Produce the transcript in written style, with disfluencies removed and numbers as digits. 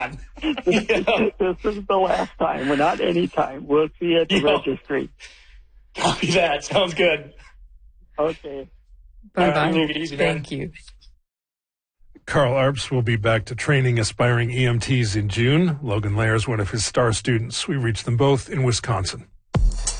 Yeah. This is the last time. We're not any time. We'll see you at the registry. Copy that. Sounds good. Okay. Bye-bye. Take it easy, man. Thank you. Carl Arps will be back to training aspiring EMTs in June. Logan Lair is one of his star students. We reached them both in Wisconsin.